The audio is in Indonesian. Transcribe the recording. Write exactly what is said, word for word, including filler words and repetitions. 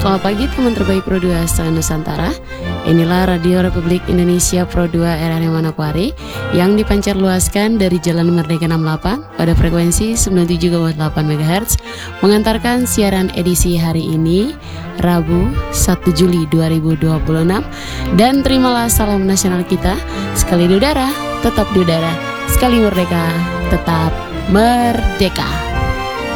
Selamat pagi teman terbaik Pro dua se-Nusantara. Inilah Radio Republik Indonesia Pro dua R R Manokwari yang dipancar luaskan dari Jalan Merdeka enam puluh delapan pada frekuensi sembilan puluh tujuh koma delapan megahertz, mengantarkan siaran edisi hari ini Rabu satu Juli dua ribu dua puluh enam. Dan terimalah salam nasional kita, sekali di udara tetap di udara, sekali merdeka tetap merdeka.